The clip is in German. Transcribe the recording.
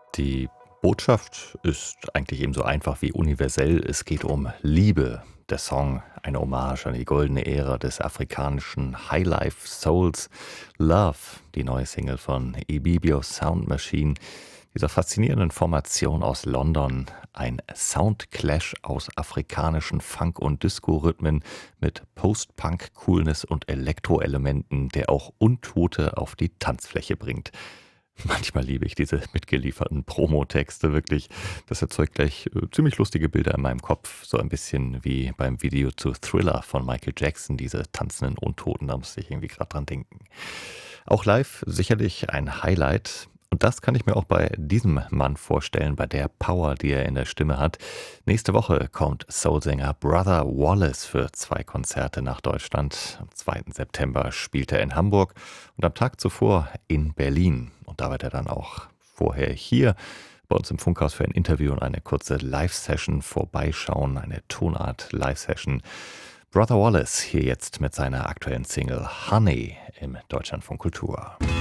Die Botschaft ist eigentlich ebenso einfach wie universell. Es geht um Liebe. Der Song, eine Hommage an die goldene Ära des afrikanischen Highlife Souls. Love, die neue Single von Ibibio Sound Machine. Dieser faszinierenden Formation aus London. Ein Soundclash aus afrikanischen Funk- und Disco-Rhythmen mit Post-Punk-Coolness und Elektroelementen, der auch Untote auf die Tanzfläche bringt. Manchmal liebe ich diese mitgelieferten Promotexte wirklich. Das erzeugt gleich ziemlich lustige Bilder in meinem Kopf. So ein bisschen wie beim Video zu Thriller von Michael Jackson, diese tanzenden Untoten, da musste ich irgendwie gerade dran denken. Auch live sicherlich ein Highlight. Und das kann ich mir auch bei diesem Mann vorstellen, bei der Power, die er in der Stimme hat. Nächste Woche kommt Soulsänger Brother Wallace für 2 Konzerte nach Deutschland. Am 2. September spielt er in Hamburg und am Tag zuvor in Berlin. Und da wird er dann auch vorher hier bei uns im Funkhaus für ein Interview und eine kurze Live-Session vorbeischauen, eine Tonart-Live-Session. Brother Wallace hier jetzt mit seiner aktuellen Single Honey im Deutschlandfunk Kultur.